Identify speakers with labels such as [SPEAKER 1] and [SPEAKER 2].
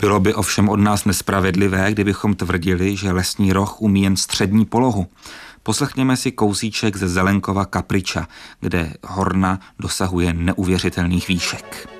[SPEAKER 1] Bylo by ovšem od nás nespravedlivé, kdybychom tvrdili, že lesní roh umí jen střední polohu. Poslechněme si kousíček ze Zelenkova Kapriča, kde horna dosahuje neuvěřitelných výšek.